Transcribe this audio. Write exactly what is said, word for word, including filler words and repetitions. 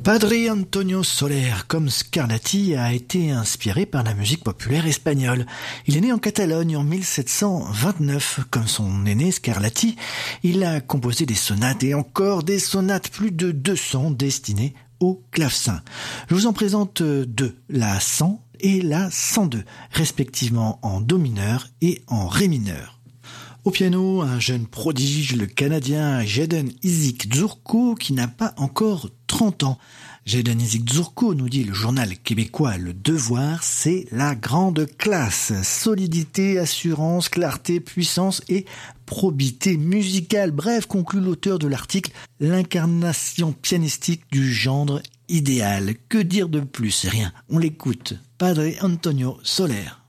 Padre Antonio Soler, comme Scarlatti, a été inspiré par la musique populaire espagnole. Il est né en Catalogne en mille sept cent vingt-neuf. Comme son aîné Scarlatti, il a composé des sonates et encore des sonates, plus de deux cents destinées au clavecin. Je vous en présente deux, la cent et la cent deux, respectivement en do mineur et en ré mineur. Au piano, un jeune prodige, le Canadien Jaden Isaac Dzurko, qui n'a pas encore trente ans. Jaden Isaac Dzurko, nous dit le journal québécois Le Devoir, c'est la grande classe. Solidité, assurance, clarté, puissance et probité musicale. Bref, conclut l'auteur de l'article, l'incarnation pianistique du genre idéal. Que dire de plus? Rien. On l'écoute. Padre Antonio Soler.